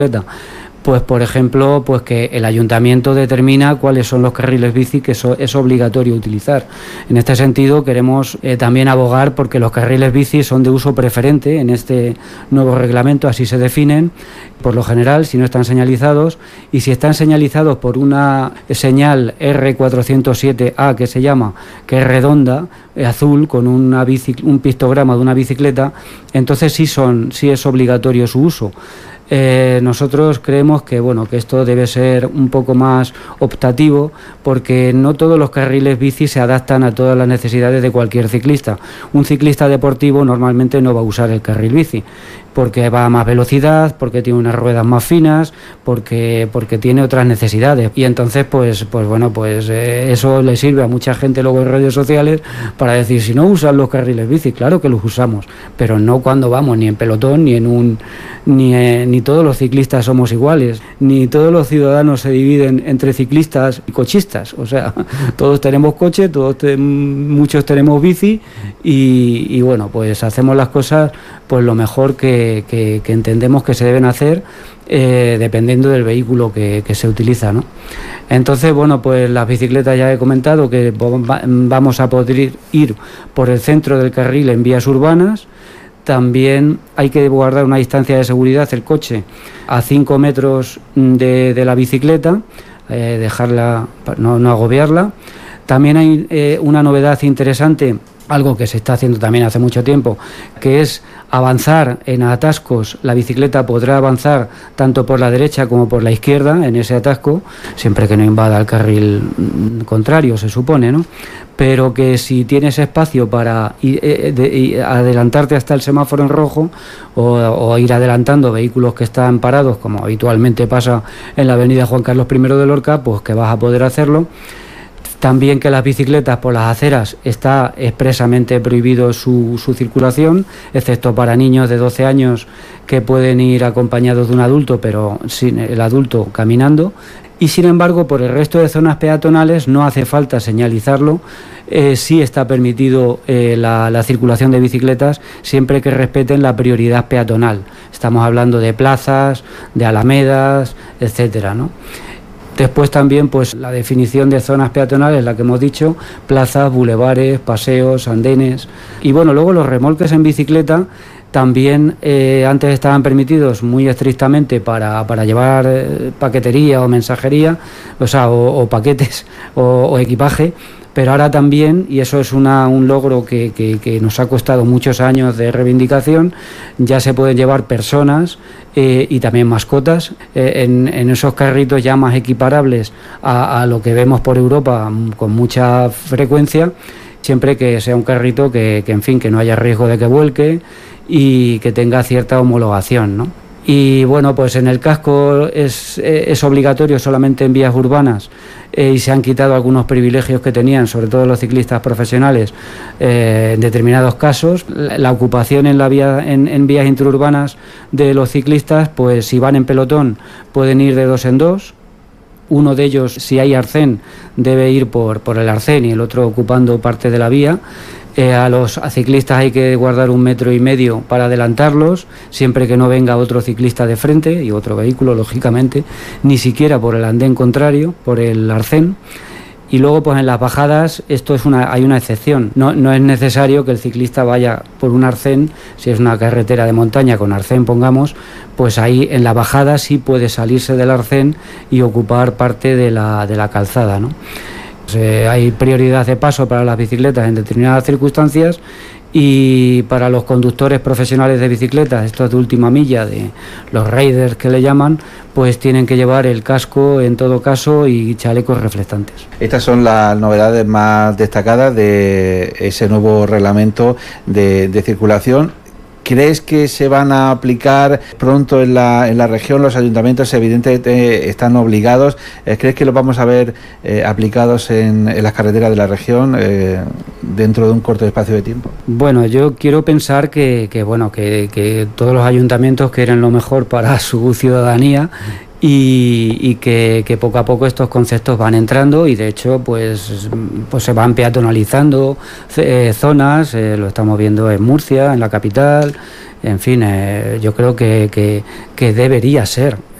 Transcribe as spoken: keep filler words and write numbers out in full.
Pues, por ejemplo, pues que el ayuntamiento determina cuáles son los carriles bici que eso es obligatorio utilizar. En este sentido, queremos eh, también abogar porque los carriles bici son de uso preferente en este nuevo reglamento, así se definen, por lo general, si no están señalizados, y si están señalizados por una señal R cuatrocientos siete A, que se llama, que es redonda, eh, azul, con una bici, un pictograma de una bicicleta, entonces sí, son, sí es obligatorio su uso. Eh, nosotros creemos que bueno que esto debe ser un poco más optativo porque no todos los carriles bici se adaptan a todas las necesidades de cualquier ciclista. Un ciclista deportivo normalmente no va a usar el carril bici porque va a más velocidad, porque tiene unas ruedas más finas, porque porque tiene otras necesidades y entonces pues pues bueno pues eh, eso le sirve a mucha gente luego en redes sociales para decir si no usan los carriles bici, claro que los usamos, pero no cuando vamos ni en pelotón ni en un ni eh, ni todos los ciclistas somos iguales, ni todos los ciudadanos se dividen entre ciclistas y cochistas, o sea, todos tenemos coche, todos te, muchos tenemos bici y, y bueno, pues hacemos las cosas pues lo mejor que, que, que entendemos que se deben hacer eh, dependiendo del vehículo que, que se utiliza, ¿no? Entonces, bueno, pues las bicicletas ya he comentado que vamos a poder ir por el centro del carril en vías urbanas. También hay que guardar una distancia de seguridad el coche a cinco metros de, de la bicicleta, eh, dejarla, no, no agobiarla. También hay eh, una novedad interesante, algo que se está haciendo también hace mucho tiempo, que es avanzar en atascos. La bicicleta podrá avanzar tanto por la derecha como por la izquierda en ese atasco, siempre que no invada el carril contrario, se supone, ¿no? Pero que si tienes espacio para ir, eh, de, de, adelantarte hasta el semáforo en rojo o, o ir adelantando vehículos que están parados, como habitualmente pasa en la avenida Juan Carlos primero de Lorca, pues que vas a poder hacerlo. También que las bicicletas por las aceras está expresamente prohibido su, su circulación, excepto para niños de doce años que pueden ir acompañados de un adulto, pero sin el adulto caminando. Y sin embargo, por el resto de zonas peatonales no hace falta señalizarlo, eh, sí está permitido eh, la, la circulación de bicicletas siempre que respeten la prioridad peatonal. Estamos hablando de plazas, de alamedas, etcétera, ¿no? Después también pues la definición de zonas peatonales, la que hemos dicho, plazas, bulevares, paseos, andenes. Y bueno, luego los remolques en bicicleta también eh, antes estaban permitidos muy estrictamente para, para llevar eh, paquetería o mensajería, o sea, o, o paquetes o, o equipaje. Pero ahora también, y eso es una, un logro que, que, que nos ha costado muchos años de reivindicación, ya se pueden llevar personas eh, y también mascotas eh, en, en esos carritos ya más equiparables a, a lo que vemos por Europa con mucha frecuencia, siempre que sea un carrito que, que, en fin, que no haya riesgo de que vuelque y que tenga cierta homologación, ¿no? Y bueno, pues en el casco es, es obligatorio solamente en vías urbanas eh, y se han quitado algunos privilegios que tenían, sobre todo los ciclistas profesionales, eh, en determinados casos. La, la ocupación en, la vía, en, en vías interurbanas de los ciclistas, pues si van en pelotón pueden ir de dos en dos. Uno de ellos, si hay arcén, debe ir por, por el arcén y el otro ocupando parte de la vía. Eh, a los a ciclistas hay que guardar un metro y medio para adelantarlos, siempre que no venga otro ciclista de frente y otro vehículo, lógicamente, ni siquiera por el andén contrario, por el arcén. Y luego, pues en las bajadas, esto es una, hay una excepción. No, no es necesario que el ciclista vaya por un arcén, si es una carretera de montaña con arcén, pongamos, pues ahí en la bajada sí puede salirse del arcén y ocupar parte de la, de la calzada, ¿no? Eh, hay prioridad de paso para las bicicletas en determinadas circunstancias y para los conductores profesionales de bicicletas, estos de última milla, de los riders que le llaman, pues tienen que llevar el casco en todo caso y chalecos reflectantes. Estas son las novedades más destacadas de ese nuevo reglamento de, de circulación. ¿Crees que se van a aplicar pronto en la, en la región? Los ayuntamientos evidentemente están obligados. ¿Crees que los vamos a ver eh, aplicados en, en las carreteras de la región eh, dentro de un corto espacio de tiempo? Bueno, yo quiero pensar que, que, bueno, que, que todos los ayuntamientos quieren lo mejor para su ciudadanía y, y que, que poco a poco estos conceptos van entrando y de hecho pues, pues se van peatonalizando eh, zonas, eh, lo estamos viendo en Murcia, en la capital, en fin, eh, yo creo que, que, que debería ser.